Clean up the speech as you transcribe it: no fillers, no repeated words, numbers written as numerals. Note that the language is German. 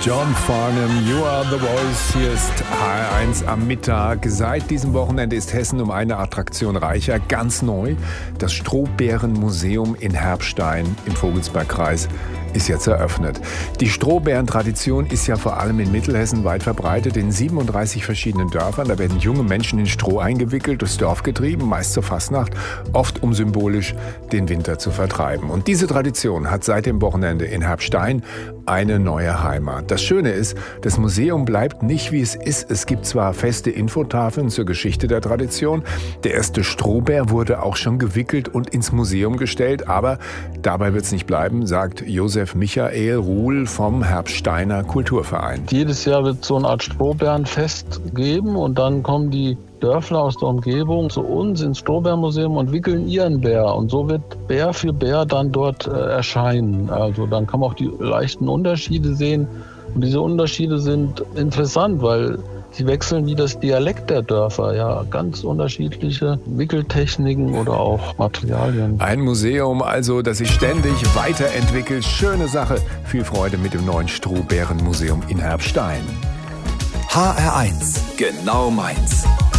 John Farnham, You Are the Voice. Hier ist HR1 am Mittag. Seit diesem Wochenende ist Hessen um eine Attraktion reicher. Ganz neu. Das Strohbärenmuseum in Herbstein im Vogelsbergkreis ist jetzt eröffnet. Die Strohbärentradition ist ja vor allem in Mittelhessen weit verbreitet. In 37 verschiedenen Dörfern. Da werden junge Menschen in Stroh eingewickelt, durchs Dorf getrieben, meist zur Fastnacht, oft um symbolisch den Winter zu vertreiben. Und diese Tradition hat seit dem Wochenende in Herbstein eine neue Heimat. Das Schöne ist, das Museum bleibt nicht, wie es ist. Es gibt zwar feste Infotafeln zur Geschichte der Tradition. Der erste Strohbär wurde auch schon gewickelt und ins Museum gestellt. Aber dabei wird es nicht bleiben, sagt Josef Michael Ruhl vom Herbsteiner Kulturverein. Jedes Jahr wird so eine Art Strohbärenfest geben und dann kommen die Dörfler aus der Umgebung zu uns ins Strohbärenmuseum und wickeln ihren Bär. Und so wird Bär für Bär dann dort erscheinen. Also dann kann man auch die leichten Unterschiede sehen. Und diese Unterschiede sind interessant, weil sie wechseln wie das Dialekt der Dörfer. Ja, ganz unterschiedliche Wickeltechniken oder auch Materialien. Ein Museum also, das sich ständig weiterentwickelt. Schöne Sache. Viel Freude mit dem neuen Strohbärenmuseum in Herbstein. HR1, genau meins.